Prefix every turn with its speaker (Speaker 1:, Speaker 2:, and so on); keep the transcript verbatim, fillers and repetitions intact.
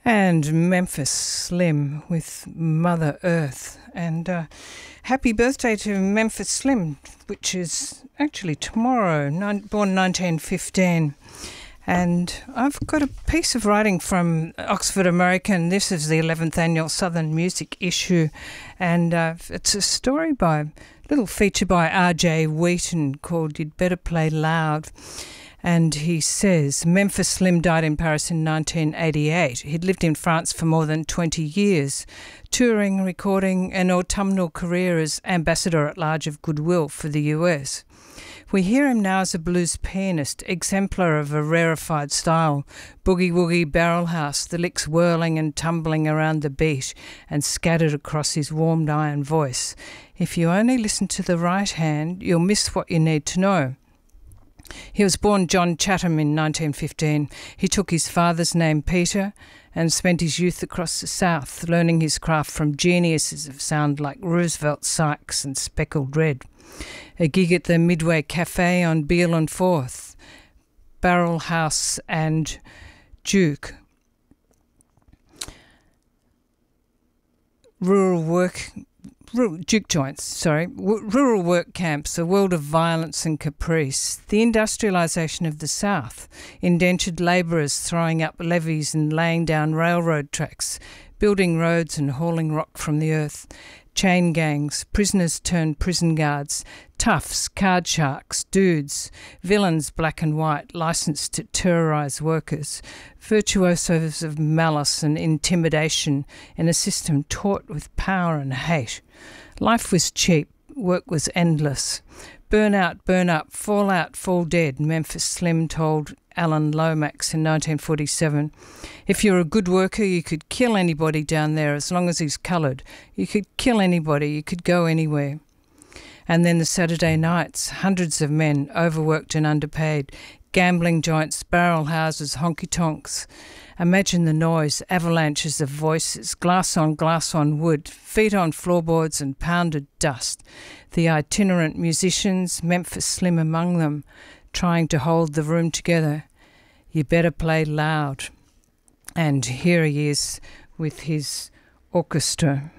Speaker 1: And Memphis Slim with Mother Earth. And uh, happy birthday to Memphis Slim, which is actually tomorrow, nine, born nineteen fifteen. And I've got a piece of writing from Oxford American. This is the eleventh annual Southern Music issue. And uh, it's a story by, a little feature by R J Wheaton called You'd Better Play Loud. And he says, Memphis Slim died in Paris in nineteen eighty-eight. He'd lived in France for more than twenty years, touring, recording an autumnal career as ambassador at large of goodwill for the U S. We hear him now as a blues pianist, exemplar of a rarefied style, boogie-woogie barrel house, the licks whirling and tumbling around the beat and scattered across his warmed iron voice. If you only listen to the right hand, you'll miss what you need to know. He was born John Chatham in nineteen fifteen. He took his father's name, Peter, and spent his youth across the South, learning his craft from geniuses of sound like Roosevelt Sykes and Speckled Red. A gig at the Midway Cafe on Beale and Forth, Barrel House and Duke. Rural work... Rural, juke joints, sorry, w- rural work camps, a world of violence and caprice, the industrialisation of the South, indentured labourers throwing up levees and laying down railroad tracks, building roads and hauling rock from the earth, chain gangs, prisoners turned prison guards, toughs, card sharks, dudes, villains black and white, licensed to terrorise workers, virtuosos of malice and intimidation in a system taught with power and hate. Life was cheap, work was endless. Burn out, burn up, fall out, fall dead, Memphis Slim told Alan Lomax in nineteen forty-seven. If you're a good worker, you could kill anybody down there as long as he's coloured. You could kill anybody, you could go anywhere. And then the Saturday nights, hundreds of men, overworked and underpaid, gambling joints, barrel houses, honky-tonks. Imagine the noise, avalanches of voices, glass on glass on wood, feet on floorboards and pounded dust. The itinerant musicians, Memphis Slim among them, trying to hold the room together. You better play loud. And here he is with his orchestra.